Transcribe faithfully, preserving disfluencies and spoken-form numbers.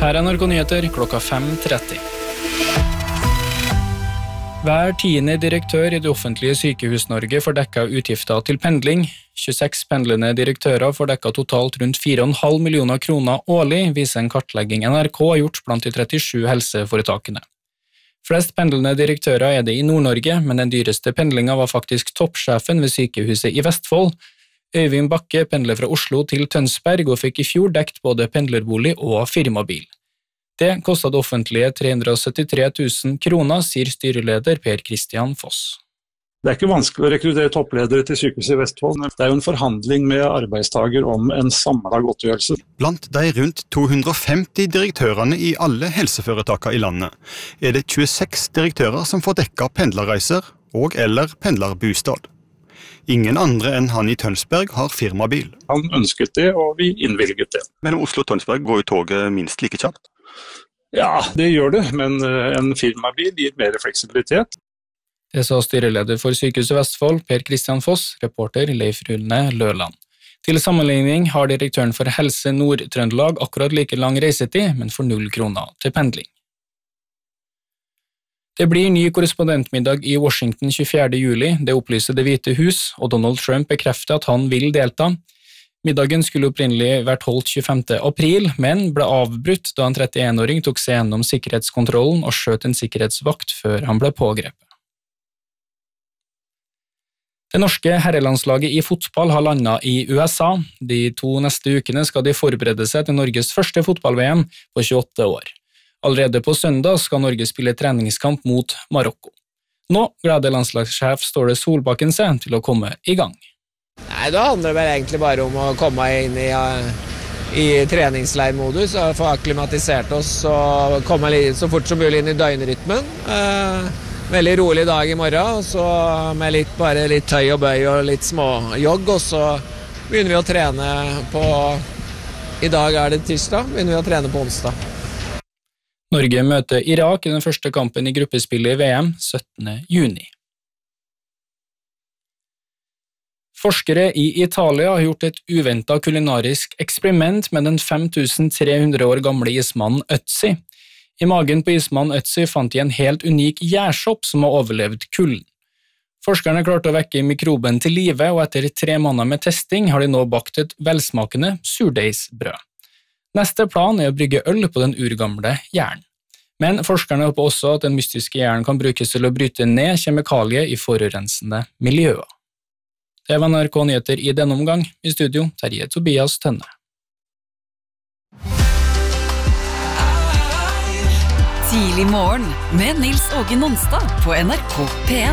Her er N R K Nyheter klokka fem tretti. Hver tiende direktør i det offentlige sykehus-Norge får dekket utgifter til pendling. tjueseks pendlende direktører får dekket totalt rundt fire komma fem millioner kroner årlig, viser en kartlegging N R K har gjort blant de trettisju helseforetakene. Flest pendlende direktører er det i Nord-Norge, men den dyreste pendlingen var faktisk toppsjefen ved sykehuset i Vestfold. Øyvind Bakke pendler fra Oslo til Tønsberg og fikk i fjor dekt både pendlerbolig og firmabil. Det kostet det offentlige tre hundre og syttitre tusen kroner, sier styreleder Per Kristian Foss. Det er ikke vanskelig å rekruttere toppledere til sykehuset i Vestfold. Det er jo en forhandling med arbeidstager om en samlet godtgjørelse. Blant de rundt to hundre og femti direktørene i alle helseforetakene i landet er det tjueseks direktører som får dekket pendlerreiser og eller pendlerbostad. Ingen andre enn han i Tønsberg har firmabil. Han ønsket det, og vi innvilget det. Mellom Oslo og Tønsberg går jo toget minst like kjapt. Ja, det gjør det, men en firmabil gir mer fleksibilitet. Det sa styreleder for Sykehuset Vestfold, Per Kristian Foss, reporter Leif Rune Løland. Til sammenligning har direktøren for Helse Nord-Trøndelag akkurat like lang reisetid, men får null kroner til pendling. Det blir ny korrespondentmiddag i Washington tjuefjerde juli, det opplyser Det hvite hus, og Donald Trump bekrefter at han vil delta. Middagen skulle opprinnelig vært holdt tjuefemte april, men ble avbrutt da en trettien-åring tok seg gjennom sikkerhetskontrollen og skjøt en sikkerhetsvakt før han ble pågrepet. Det norske herrelandslaget i fotball har landet i U S A. De to neste ukene skal de forberede seg til Norges første fotball-V M på tjueåtte år. Allerede på søndag skal Norge spille treningskamp mot Marokko. Nå gleder landslagssjef Ståle Solbakken seg til å komme i gang. Nei, da handler det vel egentlig bare om å komme inn i, i treningsleirmodus og få akklimatisert oss og komme litt, så fort som mulig inn i døgnrytmen. Eh, veldig rolig dag i morgen, og så med litt, bare litt tøy og bøy og litt småjogg, og så begynner vi å trene på, i dag er det tirsdag, begynner vi å trene på onsdag. Norge møter Irak i den første kampen i gruppespillet i V M syttende juni. Forskere i Italia har gjort et uventet kulinarisk eksperiment med den fem tusen tre hundre år gamle ismannen Ötzi. I magen på ismannen Ötzi fant de en helt unik gjærsopp som har overlevd kulden. Forskerne klarte å vekke mikroben til live, og etter tre måneder med testing har de nå bakt et velsmakende surdeigsbrød. Neste plan er å brygge øl på den urgamle gjæren. Men forskerne håper også at den mystiske gjæren kan brukes til å bryte ned kjemikalier i forurensende miljøer. Det var N R K Nyheter i denne omgang. I studio, Terje Tobias Tønne. Tidlig morgen med Nils Åge Nonstad på N R K P en.